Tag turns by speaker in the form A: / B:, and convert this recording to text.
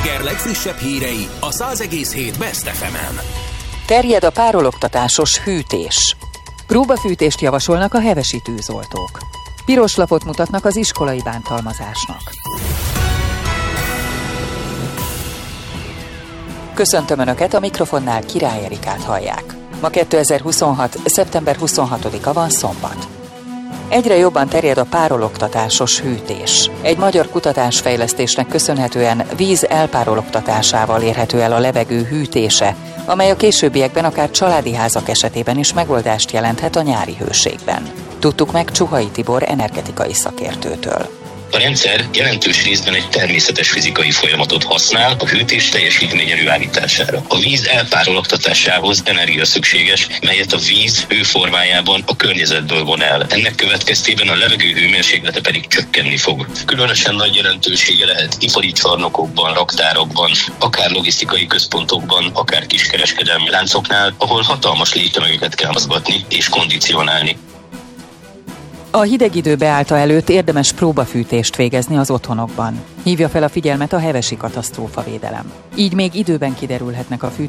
A: Eger legfrissebb hírei a 100,7 Best FM-en.
B: Terjed a párologtatásos hűtés. Próbafűtést javasolnak a hevesi tűzoltók. Piros lapot mutatnak az iskolai bántalmazásnak. Köszöntöm Önöket, a mikrofonnál Király Erikát hallják. Ma 2026. szeptember 26-a van, szombat. Egyre jobban terjed a párologtatásos hűtés. Egy magyar kutatásfejlesztésnek köszönhetően víz elpárologtatásával érhető el a levegő hűtése, amely a későbbiekben akár családi házak esetében is megoldást jelenthet a nyári hőségben. Tudtuk meg Csuhai Tibor energetikai szakértőtől.
C: A rendszer jelentős részben egy természetes fizikai folyamatot használ a hűtés teljesítmény előállítására. A víz elpárologtatásához energia szükséges, melyet a víz hőformájában a környezetből von el. Ennek következtében a levegő hőmérséklete pedig csökkenni fog. Különösen nagy jelentősége lehet ipari csarnokokban, raktárakban, akár logisztikai központokban, akár kiskereskedelmi láncoknál, ahol hatalmas légytömegeket kell mozgatni és kondicionálni.
B: A hideg idő beállta előtt érdemes próbafűtést végezni az otthonokban. Hívja fel a figyelmet a hevesi katasztrófavédelem. Így még időben kiderülhetnek a fűtés